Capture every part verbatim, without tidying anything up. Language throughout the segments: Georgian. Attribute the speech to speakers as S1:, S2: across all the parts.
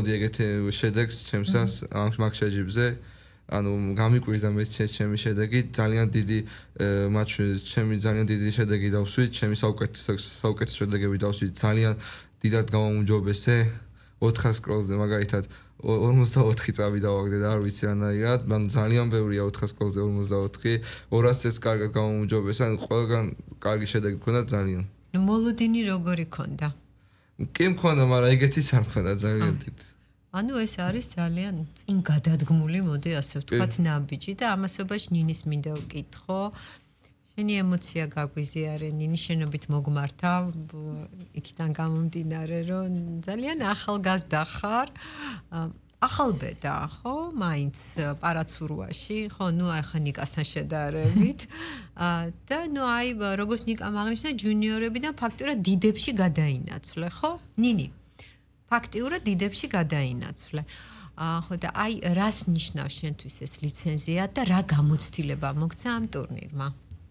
S1: ვცდილობდი ეგეთი შედეგს ჩემსას ამ მაგ შეჯიბზე ანუ გამიკვირდა მე ჩემი შედეგი ძალიან დიდი მატჩი ჩემი ძალიან დიდი შედეგი დავსვით ჩემი საუკეთესო საუკეთესო შედეგები დავსვით ძალიან დიდად გამომუჯობესე ოთხას კროლზე მაგალითად ორმოცდაოთხი წავი დავაგდე და არ ვიცი რანაირად მან ძალიან ბევრია ოთხას კროლზე ორმოცდაოთხი ორასიც კარგად გამომუჯობესე ან ყველგან კარგი შედეგი მქონდა ძალიან
S2: მოლოდინი როგორი ქონდა
S1: კი მქონდა მაგრამ ეგეთის არ მქონდა ძალიან დიდი
S2: ანუ ეს არის ძალიან წინ გადადგმული მოდი ასე ვთქვათ ნაბიჯი და ამასობაში ნინის მინდა ვკითხო შენი ემოცია გაგვიზიარე ნინი შენობით მოგმართა იქიდან გამომდინარე რომ ძალიან ახალგაზრდა ხარ ახალბედა ხო მაინც პარაცურვაში ხო ნუ ახლა ნიკასთან შედარებით და ნუ აი როგორც ნიკამ აღნიშნა ჯუნიორებიდან ფაქტურად დიდებში გადაინაცვლე ხო ნინი ფაქტიურად დიდებში გადაინაცვლე. ხო და აი რას ნიშნავს შენთვის ეს ლიცენზია და რა გამოცდილება მოგცა ამ ტურნირმა?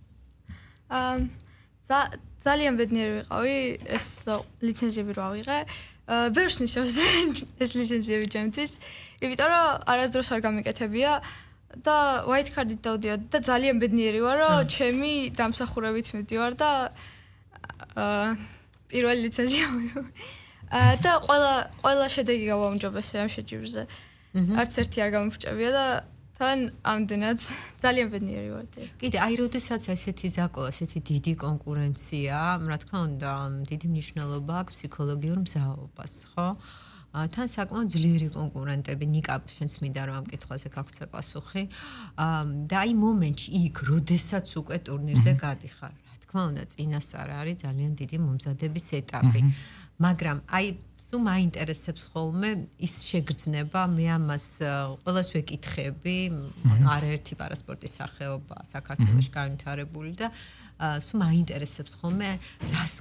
S3: აა ძალიან ბედნიერი ვიყავი ეს ლიცენზიები რო ავიღე. ბევრს ნიშნავს ეს ლიცენზიები ჩემთვის, იმიტომ რომ არასდროს არ გამიკეთებია და white card-ით დავდიოდი და ძალიან ბედნიერი ვარ რომ ჩემი დამსახურებით მივდივარ და აა პირველი ლიცენზია და ყველა ყველა შედეგი გავაუმჯობესე ამ შეჯიბრზე. არც ერთი არ გამიფრჭებია და თან ამდენად ძალიან ბედნიერი ვარ.
S2: კიდე აი როდესაც ესეთი ზაკო, ესეთი დიდი კონკურენცია, რა თქმა უნდა, დიდი მნიშვნელობა აქვს ფსიქოლოგიურ მზაობას, ხო? თან საკმაოდ ძლიერი კონკურენტები, ნიკა შენც მინდა რომ ამ კითხვაზე გაგვცე პასუხი. და აი მომენტში იქ, როდესაც უკვე ტურნირზე გადიხარ, რა თქმა უნდა, წინასწარ არის ძალიან დიდი მომზადების ეტაპი. მაგრამ აი სულ მაინტერესებს ხოლმე ის შეგრძნება მე ამას ყველას ვეკითხები არაერთი პარასპორტის სახეობა საქართველოში განვითარებული და სულ მაინტერესებს ხოლმე რას